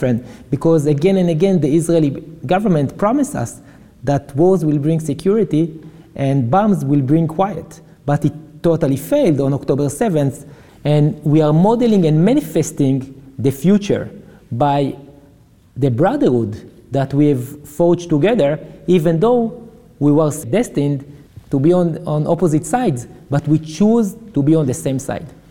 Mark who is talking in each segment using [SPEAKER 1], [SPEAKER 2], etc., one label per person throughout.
[SPEAKER 1] different, because again and again the Israeli government promised us that wars will bring security and bombs will bring quiet. But it totally failed on October 7th, and we are modeling and manifesting the future by the brotherhood that we have forged together, even though we were destined to be on opposite sides, but we choose to be on the same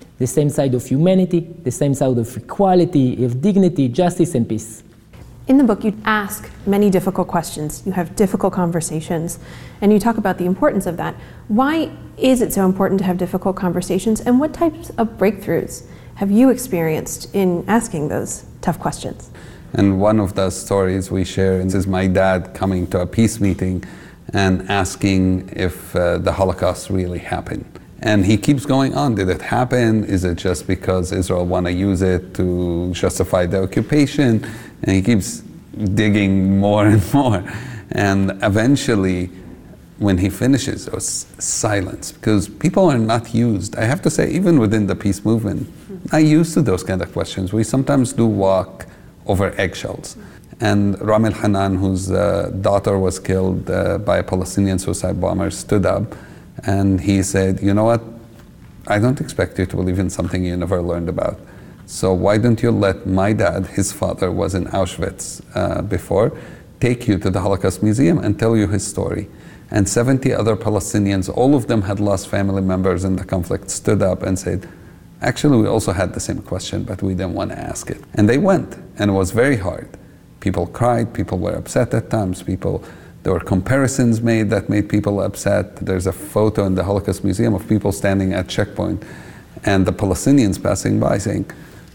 [SPEAKER 1] side of humanity, the same side of equality, of dignity, justice, and peace.
[SPEAKER 2] In the book, you ask many difficult questions. You have difficult conversations, and you talk about the importance of that. Why is it so important to have difficult conversations, and what types of breakthroughs have you experienced in asking those tough questions?
[SPEAKER 3] And one of the stories we share is my dad coming to a peace meeting and asking if the Holocaust really happened. And he keeps going on. Did it happen? Is it just because Israel want to use it to justify the occupation? And he keeps digging more and more. And eventually, when he finishes, it was silence, because people are not used. I have to say, even within the peace movement, not used to those kind of questions. We sometimes do walk over eggshells. And Rami al-Hanan, whose daughter was killed by a Palestinian suicide bomber, stood up and he said, you know what, I don't expect you to believe in something you never learned about. So why don't you let my dad, his father was in Auschwitz before, take you to the Holocaust Museum and tell you his story. And 70 other Palestinians, all of them had lost family members in the conflict, stood up and said, actually we also had the same question, but we didn't want to ask it. And they went, and it was very hard. People cried, people were upset at times, there were comparisons made that made people upset. There's a photo in the Holocaust Museum of people standing at checkpoint and the Palestinians passing by saying,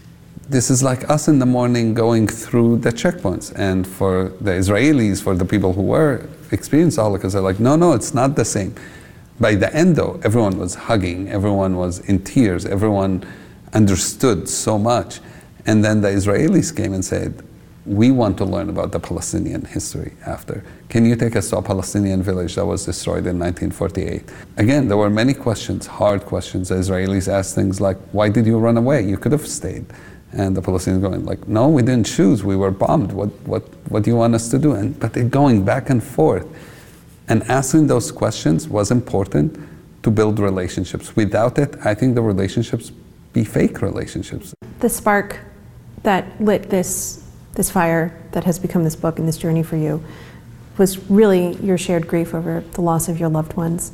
[SPEAKER 3] this is like us in the morning going through the checkpoints. And for the Israelis, for the people who were experiencing the Holocaust, they're like, no, it's not the same. By the end though, everyone was hugging, everyone was in tears, everyone understood so much. And then the Israelis came and said, we want to learn about the Palestinian history after. Can you take us to a Palestinian village that was destroyed in 1948? Again, there were many questions, hard questions. The Israelis asked things like, why did you run away? You could have stayed. And the Palestinians going like, no, we didn't choose, we were bombed. What do you want us to do? But it going back and forth. And asking those questions was important to build relationships. Without it, I think the relationships be fake relationships.
[SPEAKER 2] The spark that lit this fire that has become this book and this journey for you was really your shared grief over the loss of your loved ones.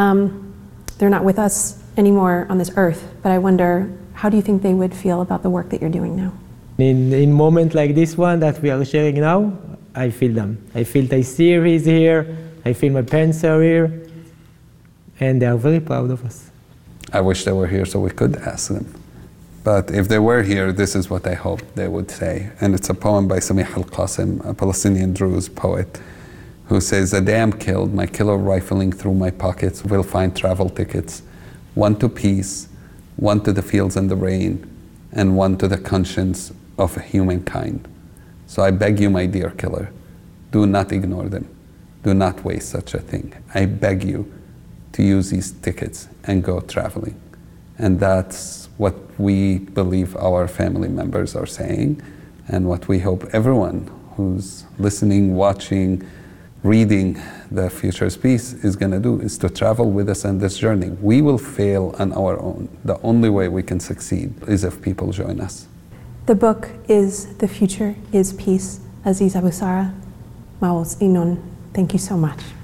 [SPEAKER 2] They're not with us anymore on this earth, but I wonder, how do you think they would feel about the work that you're doing now?
[SPEAKER 1] In moment like this one that we are sharing now, I feel them. I feel Taysir is here, I feel my parents are here, and they are very proud of us.
[SPEAKER 3] I wish they were here so we could ask them. But if they were here, this is what I hope they would say. And it's a poem by Samih al-Qasim, a Palestinian Druze poet, who says, the day I'm killed, my killer rifling through my pockets will find travel tickets, one to peace, one to the fields and the rain, and one to the conscience of humankind. So I beg you, my dear killer, do not ignore them. Do not waste such a thing. I beg you to use these tickets and go traveling. And that's what we believe our family members are saying, and what we hope everyone who's listening, watching, reading The Future is Peace is going to do, is to travel with us on this journey. We will fail on our own. The only way we can succeed is if people join us.
[SPEAKER 2] The book is The Future is Peace. Aziz Abu Sara, Maoz Inon, thank you so much.